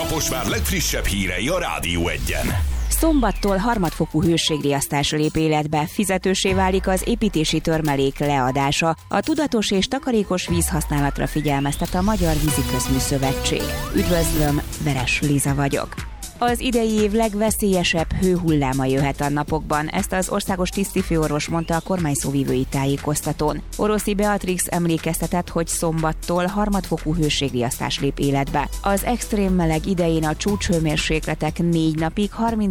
Kaposvár legfrissebb hírei a Rádió Egyen. Szombattól harmadfokú hőségriasztás lép életbe, fizetőssé válik az építési törmelék leadása. A tudatos és takarékos vízhasználatra figyelmeztet a Magyar Víziközmű Szövetség. Üdvözlöm, Veres Liza vagyok. Az idei év legveszélyesebb hőhulláma jöhet a napokban, ezt az országos tisztifőorvos mondta a kormányszóvivői tájékoztatón. Oroszi Beatrix emlékeztetett, hogy szombattól harmadfokú hőségriasztás lép életbe. Az extrém meleg idején a csúcshőmérsékletek 4 napig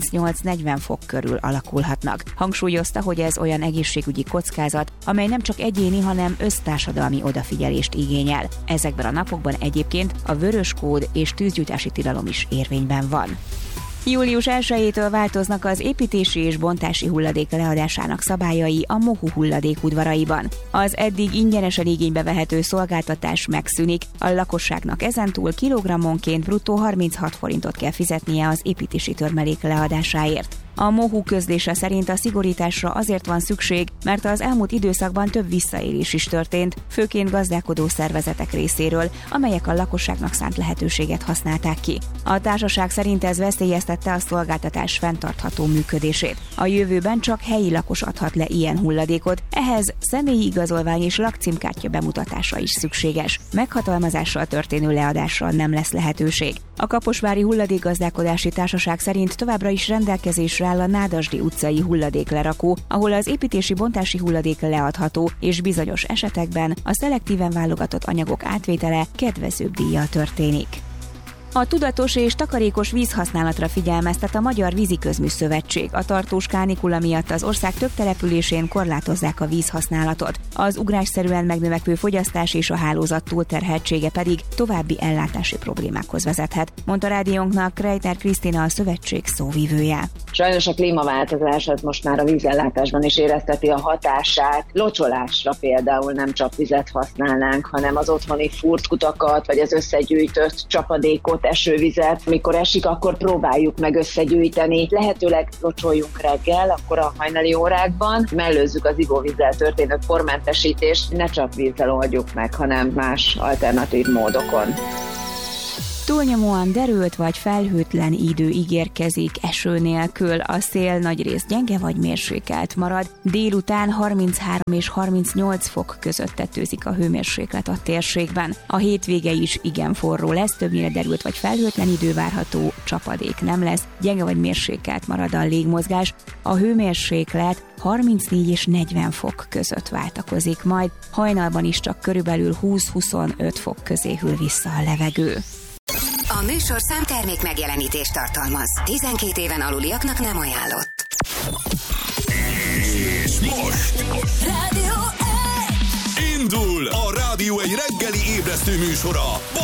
38-40 fok körül alakulhatnak. Hangsúlyozta, hogy ez olyan egészségügyi kockázat, amely nem csak egyéni, hanem össztársadalmi odafigyelést igényel. Ezekben a napokban egyébként a vörös kód és tűzgyújtási tilalom is érvényben van. Július 1-től változnak az építési és bontási hulladék leadásának szabályai a MOHU hulladék udvaraiban. Az eddig ingyenesen igénybe vehető szolgáltatás megszűnik, a lakosságnak ezentúl kilogrammonként bruttó 36 forintot kell fizetnie az építési törmelék leadásáért. A MOHU közlése szerint a szigorításra azért van szükség, mert az elmúlt időszakban több visszaélés is történt, főként gazdálkodó szervezetek részéről, amelyek a lakosságnak szánt lehetőséget használták ki. A társaság szerint ez veszélyeztette a szolgáltatás fenntartható működését. A jövőben csak helyi lakos adhat le ilyen hulladékot, ehhez személyi igazolvány és lakcímkártya bemutatása is szükséges. Meghatalmazással történő leadásra nem lesz lehetőség. A Kaposvári Hulladékgazdálkodási Társaság szerint továbbra is rendelkezésre áll a Nádasdy utcai hulladéklerakó, ahol az építési bontási hulladék leadható, és bizonyos esetekben a szelektíven válogatott anyagok átvétele kedvezőbb díjjal történik. A tudatos és takarékos vízhasználatra figyelmeztet a Magyar Víziközmű Szövetség. A tartós kánikula miatt az ország több településén korlátozzák a vízhasználatot. Az ugrásszerűen megnövekvő fogyasztás és a hálózat túlterheltsége pedig további ellátási problémákhoz vezethet, mondta rádiónknak Reiter Krisztina, a szövetség szóvivője. Sajnos a klímaváltozás az most már a vízellátásban is érezteti a hatását. Locsolásra például nem csak vizet használnánk, hanem az otthoni fúrt kutakat, vagy az összegyűjtött csapadékot, esővizet. Mikor esik, akkor próbáljuk meg összegyűjteni. Lehetőleg locsoljunk reggel, akkor a hajnali órákban. Mellőzzük az ivóvízzel történő pormentesítést, ne csak vízzel oldjuk meg, hanem más alternatív módokon. Túlnyomóan derült vagy felhőtlen idő ígérkezik eső nélkül, a szél nagyrészt gyenge vagy mérsékelt marad, délután 33 és 38 fok között tetőzik a hőmérséklet a térségben. A hétvége is igen forró lesz, többnyire derült vagy felhőtlen idő várható, csapadék nem lesz, gyenge vagy mérsékelt marad a légmozgás, a hőmérséklet 34 és 40 fok között váltakozik majd, hajnalban is csak körülbelül 20-25 fok közé hűl vissza a levegő. A műsor számtermék megjelenítést tartalmaz. 12 éven aluliaknak nem ajánlott. És most Rádió Egy! indul a Rádió Egy reggeli ébresztő műsora